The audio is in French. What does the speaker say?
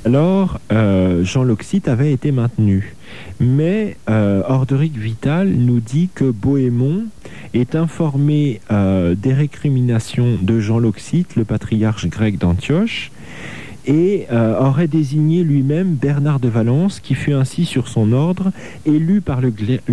Alors, Jean l'Occite avait été maintenu. Mais Orderic Vital nous dit que Bohémond est informé des récriminations de Jean l'Occite, le patriarche grec d'Antioche, et aurait désigné lui-même Bernard de Valence, qui fut ainsi sur son ordre élu par le